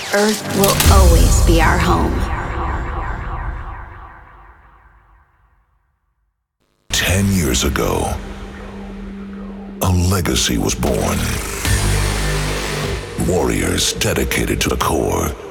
Earth will always be our home. 10 years ago, a legacy was born. Warriors dedicated to the core.